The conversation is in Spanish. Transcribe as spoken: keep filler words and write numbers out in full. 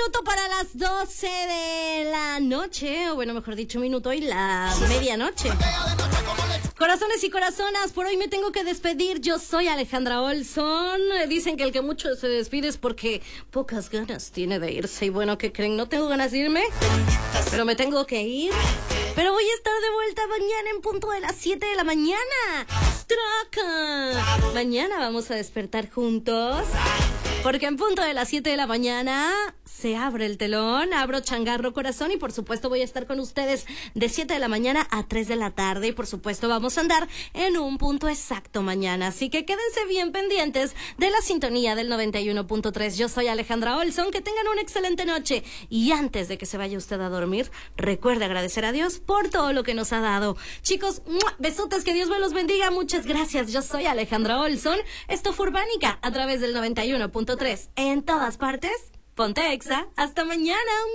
minuto para las doce de la noche, o bueno, mejor dicho, un minuto y la medianoche. Corazones y corazonas, por hoy me tengo que despedir. Yo soy Alejandra Olson. Dicen que el que mucho se despide es porque pocas ganas tiene de irse. Y bueno, ¿qué creen? No tengo ganas de irme, pero me tengo que ir. Pero voy a estar de vuelta mañana en punto de las siete de la mañana. ¡Traca! Mañana vamos a despertar juntos, porque en punto de las siete de la mañana se abre el telón, abro changarro corazón y por supuesto voy a estar con ustedes de siete de la mañana a tres de la tarde y por supuesto vamos a andar en un punto exacto mañana. Así que quédense bien pendientes de la sintonía del noventa y uno punto tres. Yo soy Alejandra Olson, que tengan una excelente noche y antes de que se vaya usted a dormir, recuerde agradecer a Dios por todo lo que nos ha dado. Chicos, besotes, que Dios me los bendiga, muchas gracias. Yo soy Alejandra Olson, esto fue Urbánica a través del noventa y uno punto tres en todas partes. Ponte Exa, hasta mañana.